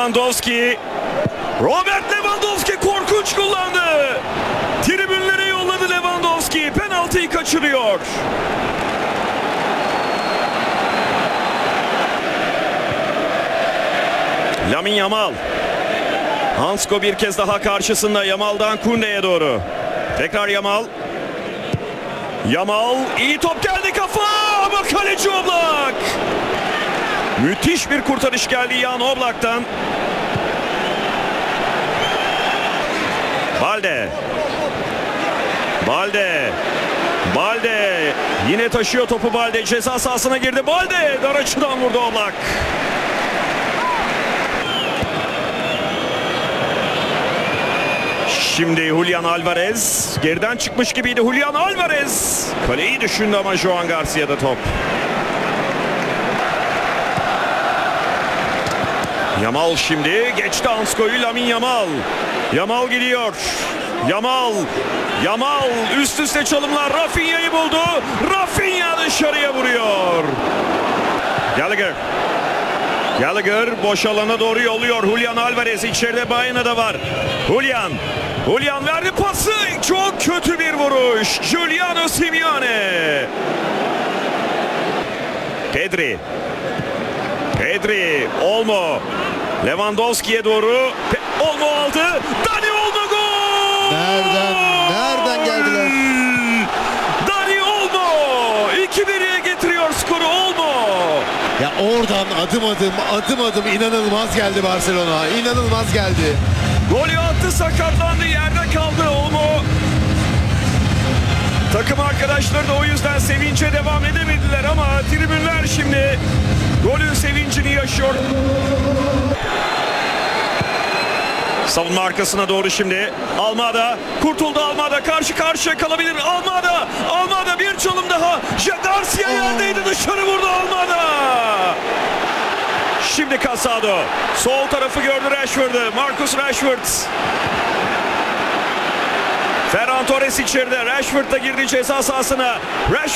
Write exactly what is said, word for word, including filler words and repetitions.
Lewandowski. Robert Lewandowski korkunç kullandı. Tribünlere yolladı Lewandowski. Penaltıyı kaçırıyor. Lamine Yamal. Hansko bir kez daha karşısında. Yamal'dan Kunde'ye doğru. Tekrar Yamal. Yamal iyi top geldi, kafa ama kaleci Oblak. Müthiş bir kurtarış geldi Jan Oblak'tan. Balde. Balde. Balde. Yine taşıyor topu Balde. Ceza sahasına girdi. Balde dar açıdan vurdu Oblak. Şimdi Julian Alvarez. Geriden çıkmış gibiydi Julian Alvarez. Kaleyi düşündü ama Joan Garcia'da top. Yamal şimdi geçti Hansko'yu. Lamine Yamal. Yamal gidiyor. Yamal. Yamal üst üste çalımlar. Rafinha'yı buldu. Rafinha dışarıya vuruyor. Gallagher. Gallagher boş alana doğru yolluyor. Julian Alvarez içeride, Baena da var. Julian. Julian verdi pası. Çok kötü bir vuruş. Giuliano Simeone. Pedri. Pedri. Olmo. Lewandowski'ye doğru. Pe Olmo aldı. Dani Olmo gol. Nereden? Nereden geldiler? Dani Olmo. iki bire getiriyor skoru Olmo. Ya oradan adım adım adım adım inanılmaz geldi Barcelona. İnanılmaz geldi. Golü attı, sakatlandı, yerde kaldı Olmo. Takım arkadaşları da o yüzden sevince devam edemediler ama tribünler şimdi golün sevincini yaşıyor. Savunma arkasına doğru şimdi Almada, kurtuldu Almada, karşı karşıya kalabilir Almada. Almada bir çalım daha. Garcia yerdeydi, dışarı vurdu Almada. Şimdi Casado. Sol tarafı gördü Rashford'u. Marcus Rashford. Ferran Torres içeride. Rashford da girdi ceza sahasına. Rashford